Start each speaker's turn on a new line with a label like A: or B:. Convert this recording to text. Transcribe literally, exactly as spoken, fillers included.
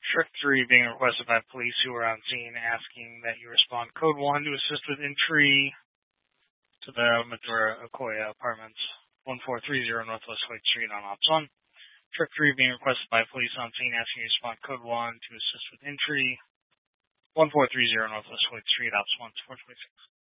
A: Trip three being requested by police who were on scene asking that you respond code one to assist with entry to the Madura Okoya Apartments, one four three zero Northwest White Street on Ops one. Trip three being requested by police on scene asking you to respond code one to assist with entry, one four three zero Northwest White Street, Ops one, four twenty-six.